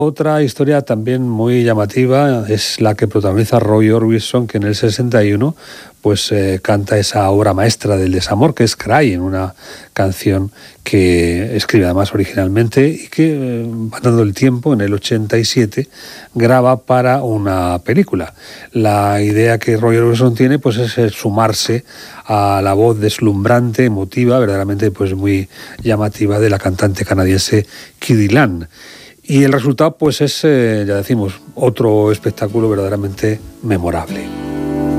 Otra historia también muy llamativa es la que protagoniza Roy Orbison, que en el 61 pues canta esa obra maestra del desamor, que es Cry, en una canción que escribe además originalmente y que, pasando el tiempo, en el 87, graba para una película. La idea que Roy Orbison tiene pues es sumarse a la voz deslumbrante, emotiva, verdaderamente pues muy llamativa de la cantante canadiense Kiddy Lang. Y el resultado pues es, ya decimos, otro espectáculo verdaderamente memorable.